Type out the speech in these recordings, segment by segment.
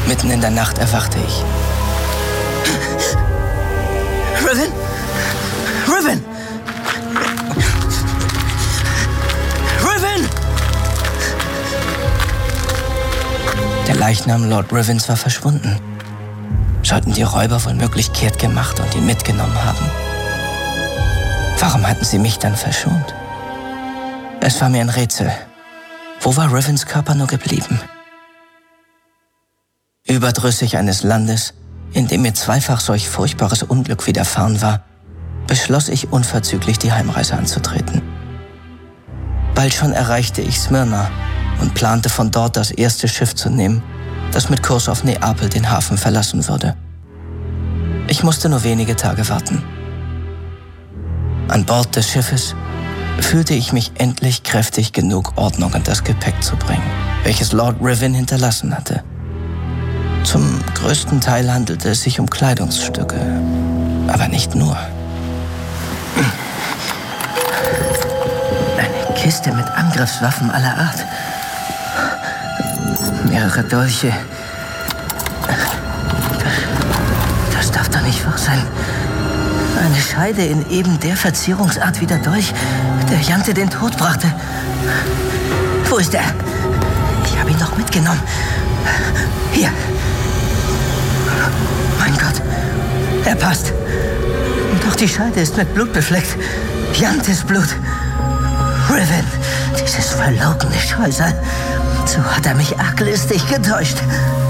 Mitten in der Nacht erwachte ich. Riven! Riven! Riven! Der Leichnam Lord Rivens war verschwunden. Sollten die Räuber wohl möglich kehrt gemacht und ihn mitgenommen haben? Warum hatten sie mich dann verschont? Es war mir ein Rätsel. Wo war Rivens Körper nur geblieben? Überdrüssig eines Landes, in dem mir zweifach solch furchtbares Unglück widerfahren war, beschloss ich unverzüglich die Heimreise anzutreten. Bald schon erreichte ich Smyrna und plante von dort das erste Schiff zu nehmen, das mit Kurs auf Neapel den Hafen verlassen würde. Ich musste nur wenige Tage warten. An Bord des Schiffes fühlte ich mich endlich kräftig genug, Ordnung in das Gepäck zu bringen, welches Lord Riven hinterlassen hatte. Zum größten Teil handelte es sich um Kleidungsstücke, aber nicht nur. Eine Kiste mit Angriffswaffen aller Art. Mehrere Dolche. Das darf doch nicht wahr sein. Eine Scheide in eben der Verzierungsart wie der Dolch, der Jante den Tod brachte. Wo ist er? Ich habe ihn doch mitgenommen. Hier. Mein Gott, er passt. Doch die Scheide ist mit Blut befleckt. Jantes Blut. Riven, dieses verlogene Scheusal. So hat er mich arglistig getäuscht.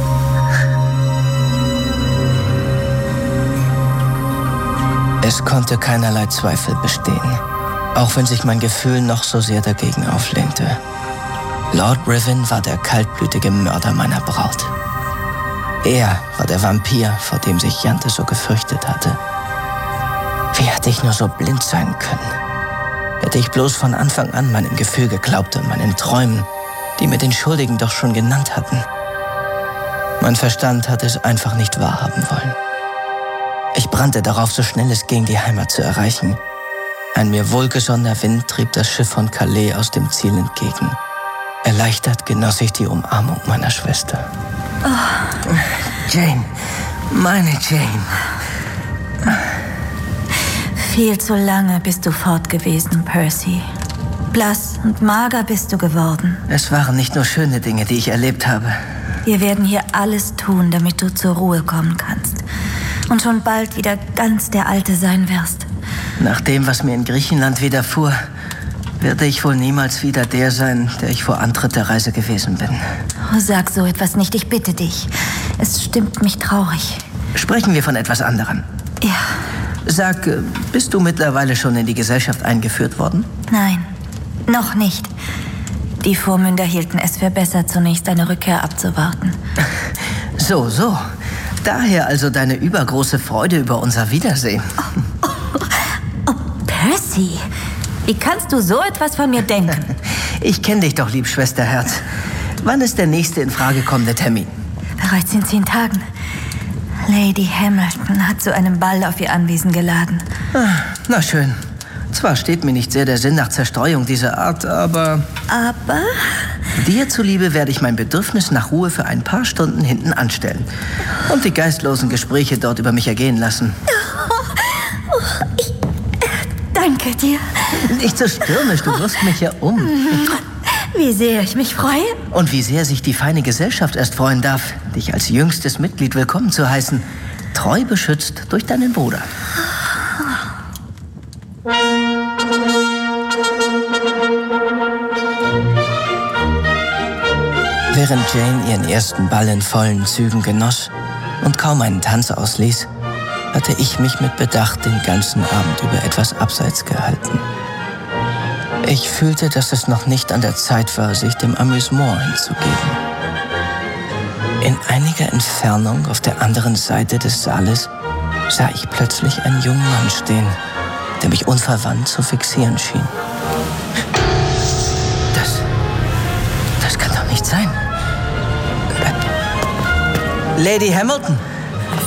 Es konnte keinerlei Zweifel bestehen, auch wenn sich mein Gefühl noch so sehr dagegen auflehnte. Lord Riven war der kaltblütige Mörder meiner Braut. Er war der Vampir, vor dem sich Jante so gefürchtet hatte. Wie hätte ich nur so blind sein können? Hätte ich bloß von Anfang an meinem Gefühl geglaubt und meinen Träumen, die mir den Schuldigen doch schon genannt hatten. Mein Verstand hatte es einfach nicht wahrhaben wollen. Ich brannte darauf, so schnell es ging, die Heimat zu erreichen. Ein mir wohlgesonnener Wind trieb das Schiff von Calais aus dem Ziel entgegen. Erleichtert genoss ich die Umarmung meiner Schwester. Oh. Jane, meine Jane. Viel zu lange bist du fort gewesen, Percy. Blass und mager bist du geworden. Es waren nicht nur schöne Dinge, die ich erlebt habe. Wir werden hier alles tun, damit du zur Ruhe kommen kannst. Und schon bald wieder ganz der Alte sein wirst. Nach dem, was mir in Griechenland widerfuhr, werde ich wohl niemals wieder der sein, der ich vor Antritt der Reise gewesen bin. Oh, sag so etwas nicht, ich bitte dich. Es stimmt mich traurig. Sprechen wir von etwas anderem. Ja. Sag, bist du mittlerweile schon in die Gesellschaft eingeführt worden? Nein, noch nicht. Die Vormünder hielten es für besser, zunächst eine Rückkehr abzuwarten. So. Daher also deine übergroße Freude über unser Wiedersehen. Oh, Percy, wie kannst du so etwas von mir denken? Ich kenne dich doch, lieb Schwesterherz. Wann ist der nächste in Frage kommende Termin? Bereits in 10 Tagen. Lady Hamilton hat zu einem Ball auf ihr Anwesen geladen. Na schön. Zwar steht mir nicht sehr der Sinn nach Zerstreuung dieser Art, aber... Aber? Dir zuliebe werde ich mein Bedürfnis nach Ruhe für ein paar Stunden hinten anstellen. Und die geistlosen Gespräche dort über mich ergehen lassen. Ich danke dir. Nicht so stürmisch, du wirst mich ja um. Wie sehr ich mich freue. Und wie sehr sich die feine Gesellschaft erst freuen darf, dich als jüngstes Mitglied willkommen zu heißen. Treu beschützt durch deinen Bruder. Während Jane ihren ersten Ball in vollen Zügen genoss und kaum einen Tanz ausließ, hatte ich mich mit Bedacht den ganzen Abend über etwas abseits gehalten. Ich fühlte, dass es noch nicht an der Zeit war, sich dem Amüsement hinzugeben. In einiger Entfernung auf der anderen Seite des Saales sah ich plötzlich einen jungen Mann stehen, der mich unverwandt zu fixieren schien. Das kann doch nicht sein. Lady Hamilton!